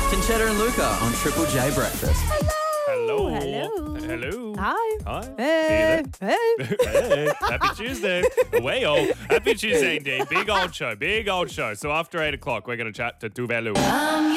Conchetta and Luca on Triple J Breakfast. Hello. Hello. Hi. Hi. Hey. Hey. Hey, happy Tuesday. Away all. Happy Tuesday indeed. Big old show. So after 8 o'clock, we're going to chat to Tuvalu.